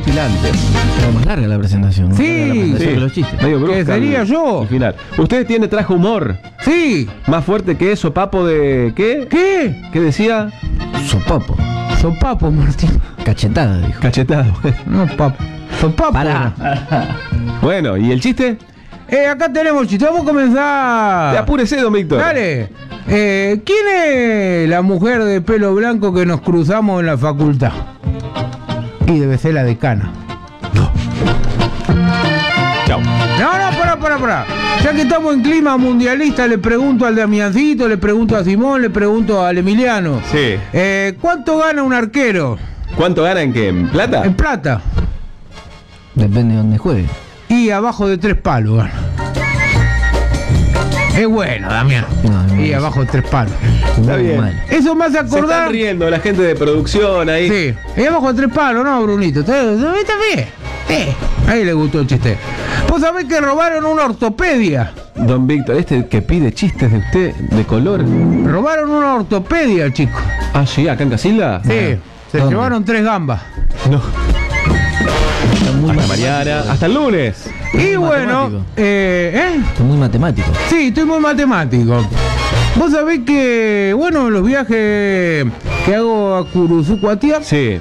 rutilante. Está más larga la presentación, ¿no? Sí, La presentación sí. de los chistes. Medio brusca ¿Qué sería el- yo? el final. Usted trajo humor. Sí. Más fuerte que eso, papo de... ¿Qué? ¿Qué? ¿Qué decía? Sopapo. Sopapo, Martín. Cachetada, dijo. Cachetado. No, papo. Sopapo. Pará. Bueno, ¿y el chiste? Acá tenemos chiste. Vamos a comenzar. Apúrese, don Víctor. Dale. ¿Quién es la mujer de pelo blanco que nos cruzamos en la facultad? Y debe ser la decana. Chao. No, pará. Ya que estamos en clima mundialista, le pregunto al Damiancito, le pregunto a Simón, le pregunto al Emiliano. Sí. ¿Cuánto gana un arquero? ¿Cuánto gana en qué? ¿En plata? En plata. Depende de dónde juegue. Y abajo de 3 palos gana. Es bueno, Damián. No, Y abajo de 3 palos. Está bien. Mal. Eso me hace Se están acordar. riendo la gente de producción ahí. Sí. Y abajo de 3 palos, ¿no, Brunito? ¿Está bien? Ahí le gustó el chiste. Vos sabés que robaron una ortopedia. Don Víctor, este que pide chistes de usted de color. Robaron una ortopedia, chico. Ah, sí, acá en Casilda. Sí. Se ¿Dónde? llevaron 3 gambas. No. Está muy Hasta matemático. mañana. Hasta el lunes. Y Muy bueno, matemático. ¿eh? Está muy matemático. Sí, estoy muy matemático. Vos sabés que, bueno, en los viajes que hago a Curuzucuatía, Sí.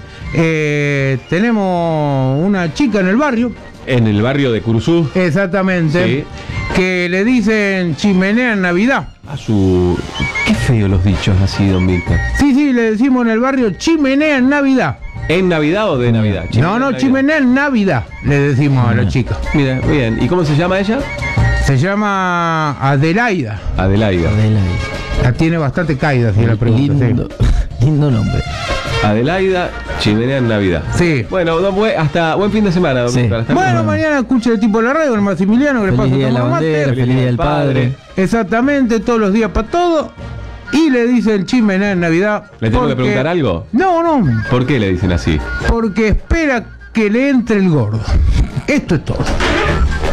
tenemos una chica en el barrio, En el barrio de Curuzú. exactamente, Sí. que le dicen chimenea en Navidad. A su... Qué feo los dichos así, don Víctor. Sí, le decimos en el barrio chimenea en Navidad. ¿En Navidad o de Navidad? No, en Navidad. chimenea en Navidad, le decimos a la chica. Mira, bien. ¿Y cómo se llama ella? Se llama Adelaida. Adelaida. La tiene bastante caída, si la pregunta. Lindo, lindo nombre. Adelaida, chimenea en Navidad. Sí. Bueno, hasta buen fin de semana, don Sí. Víctor. Hasta Bueno, luego. mañana escuche el tipo de la radio, el Maximiliano, que le Feliz pasa día de a la tomar mate. bandera, feliz día del padre. Exactamente, todos los días para todo. Y le dicen chimenea en Navidad. ¿Le tengo que porque- preguntar algo? No, ¿Por qué le dicen así? porque espera que le entre el gordo. Esto es todo.